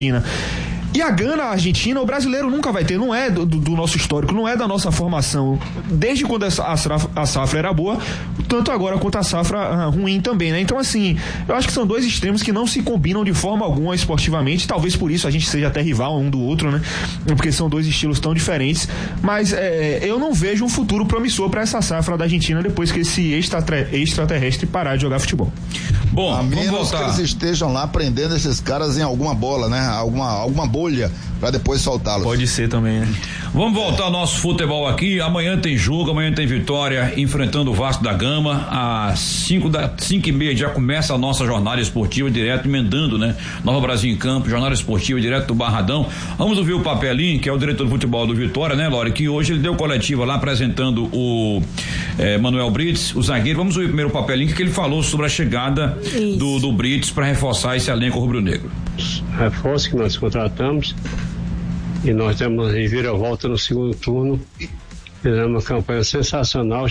E a Gana, a Argentina, o brasileiro nunca vai ter, não é do nosso histórico, não é da nossa formação. Desde quando a safra era boa, tanto agora quanto a safra ruim também, né? Então, assim, eu acho que são dois extremos que não se combinam de forma alguma esportivamente. Talvez por isso a gente seja até rival um do outro, né? Porque são dois estilos tão diferentes. Mas eu não vejo um futuro promissor para essa safra da Argentina depois que esse extraterrestre parar de jogar futebol. Bom, a menos vamos voltar. que eles estejam lá prendendo esses caras em alguma bola, né? Alguma bolha para depois soltá-los. Pode ser também, né? Vamos voltar ao nosso futebol aqui. Amanhã tem jogo, amanhã tem Vitória enfrentando o Vasco da Gama. Às 5h30 já começa a nossa jornada esportiva direto, emendando, né? Nova Brasil em Campo, jornada esportiva direto do Barradão. Vamos ouvir o Papelinho, que é o diretor do futebol do Vitória, né, Lore? Que hoje ele deu coletiva lá apresentando o Manuel Brites, o zagueiro. Vamos ouvir primeiro o Papelinho, que ele falou sobre a chegada do Brites para reforçar esse elenco rubro-negro. Reforço que nós contratamos e nós temos a reviravolta no segundo turno. Fizemos uma campanha sensacional,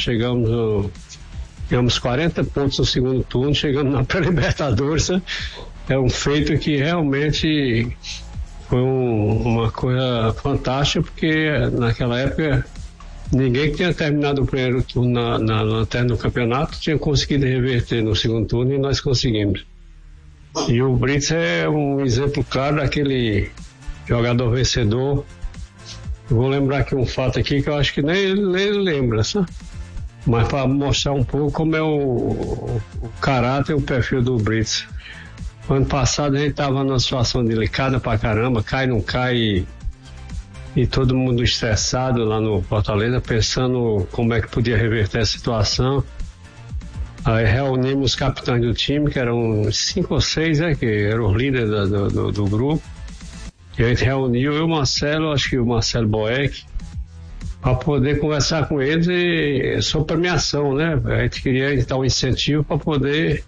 ganhamos 40 pontos no segundo turno, chegamos na pré-Libertadores. É um feito que realmente foi uma coisa fantástica, porque naquela época ninguém que tinha terminado o primeiro turno na lanterna do campeonato tinha conseguido reverter no segundo turno, e nós conseguimos. E o Brits é um exemplo claro daquele jogador vencedor. Eu vou lembrar aqui um fato aqui que eu acho que nem ele lembra, sabe? Mas para mostrar um pouco como é o caráter e o perfil do Brits. Ano passado a gente estava numa situação delicada pra caramba, cai, não cai, e todo mundo estressado lá no Fortaleza, pensando como é que podia reverter a situação. Aí reunimos os capitães do time, que eram 5 ou 6, que eram os líderes do grupo. E a gente reuniu, eu e o Marcelo, acho que o Marcelo Boeck, para poder conversar com eles sobre premiação, né? A gente queria dar um incentivo para poder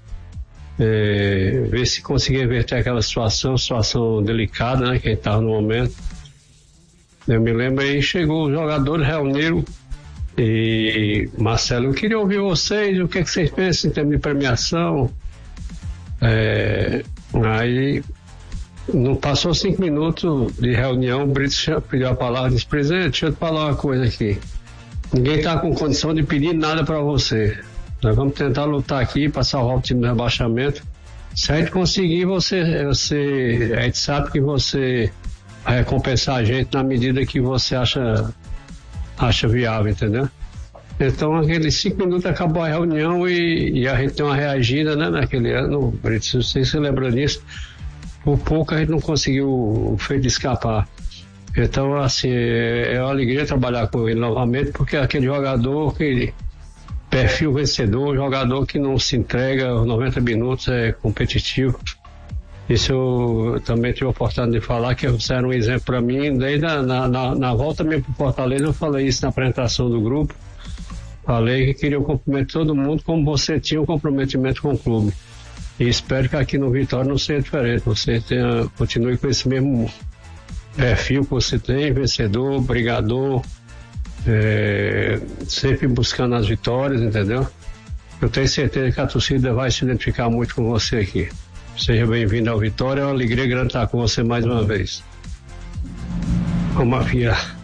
ver se conseguia reverter aquela situação delicada, né? Que a gente estava no momento. Eu me lembro aí, chegou os jogadores, reuniram. E Marcelo, eu queria ouvir vocês, o que é que vocês pensam em termos de premiação. Aí não passou 5 minutos de reunião, o Brits pediu a palavra e disse: presidente, deixa eu te falar uma coisa aqui, ninguém está com condição de pedir nada para você, nós vamos tentar lutar aqui para salvar o time do rebaixamento. Se a gente conseguir, a gente sabe que você vai recompensar a gente na medida que você acha viável, entendeu? Então, aqueles 5 minutos acabou a reunião e a gente deu uma reagida, né, naquele ano. Brits, não sei se você lembra disso, por pouco a gente não conseguiu o feito de escapar. Então, assim, é uma alegria trabalhar com ele novamente, porque aquele jogador, aquele perfil vencedor, jogador que não se entrega aos 90 minutos, é competitivo. Isso eu também tive a oportunidade de falar, que você era um exemplo para mim. Desde na volta mesmo para Fortaleza, eu falei isso na apresentação do grupo. Falei que queria o cumprimento de todo mundo, como você tinha o comprometimento com o clube. E espero que aqui no Vitória não seja diferente. Você continue com esse mesmo perfil que você tem, vencedor, brigador, sempre buscando as vitórias, entendeu? Eu tenho certeza que a torcida vai se identificar muito com você aqui. Seja bem-vindo ao Vitória, é uma alegria grande estar com você mais uma vez. Vamos virar.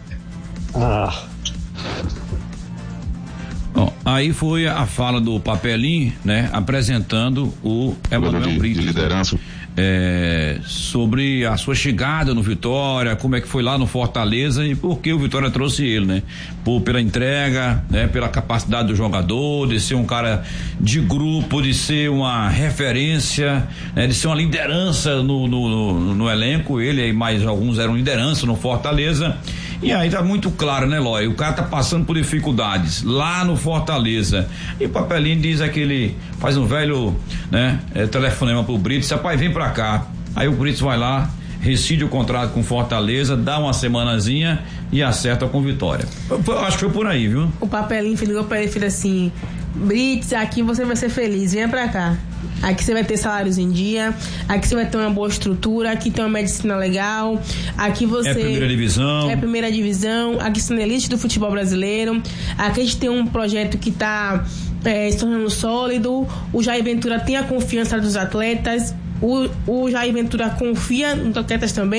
Bom, aí foi a fala do Papelinho, né, apresentando o Emanuel Brito, de liderança, sobre a sua chegada no Vitória, como é que foi lá no Fortaleza e por que o Vitória trouxe ele, né? Pela entrega, né? Pela capacidade do jogador, de ser um cara de grupo, de ser uma referência, né? De ser uma liderança no elenco. Ele e mais alguns eram liderança no Fortaleza. E aí tá muito claro, né, Lói? O cara tá passando por dificuldades lá no Fortaleza. E o Papelinho diz aquele, faz um velho, né, telefonema pro Brits: rapaz, vem pra cá. Aí o Brits vai lá, rescinde o contrato com Fortaleza, dá uma semanazinha e acerta com Vitória. Eu acho que foi por aí, viu? O Papelinho ligou pra ele e falou assim: Brits, aqui você vai ser feliz, venha pra cá. Aqui você vai ter salários em dia, aqui você vai ter uma boa estrutura, aqui tem uma medicina legal, aqui você... É primeira divisão, aqui você é elite do futebol brasileiro, aqui a gente tem um projeto que está se tornando sólido, o Jair Ventura tem a confiança dos atletas, O Jair Ventura confia no Toquetas também.